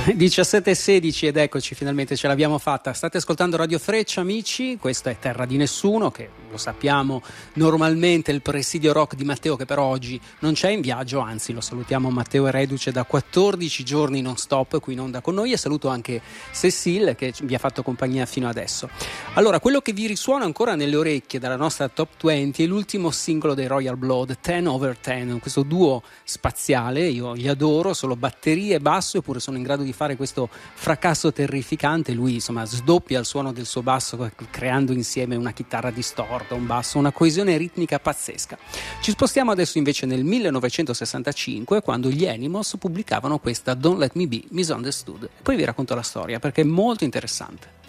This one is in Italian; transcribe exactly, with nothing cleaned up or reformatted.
diciassette e sedici ed eccoci, finalmente ce l'abbiamo fatta. State ascoltando Radio Freccia, amici, questa è Terra di Nessuno, che lo sappiamo normalmente è il presidio rock di Matteo, che però oggi non c'è in viaggio, anzi lo salutiamo, Matteo è reduce da quattordici giorni non stop qui in onda con noi, e saluto anche Cecil che vi ha fatto compagnia fino adesso. Allora, quello che vi risuona ancora nelle orecchie dalla nostra top venti è l'ultimo singolo dei Royal Blood, ten over ten, questo duo spaziale, io li adoro, solo batterie e basso, eppure sono in grado di fare questo fracasso terrificante. Lui insomma sdoppia il suono del suo basso creando insieme una chitarra distorta, un basso, una coesione ritmica pazzesca. Ci spostiamo adesso invece nel millenovecentosessantacinque, quando gli Animals pubblicavano questa Don't Let Me Be Misunderstood, e poi vi racconto la storia perché è molto interessante.